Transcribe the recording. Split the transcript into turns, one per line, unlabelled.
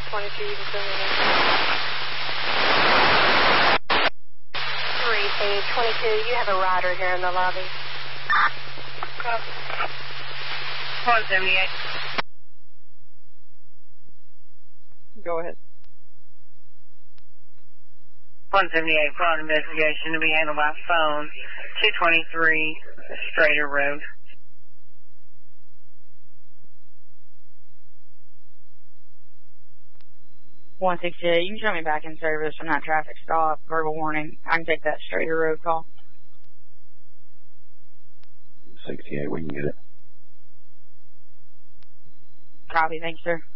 22, you can send me in. 3A22, you have a rider here in the lobby.
178.
Go ahead.
178, fraud investigation to be handled by phone. 223 Strader Road.
168, you can show me back in service from that traffic stop. Verbal warning. I can take that Strader Road call.
68, we can get it.
Copy, thanks, sir.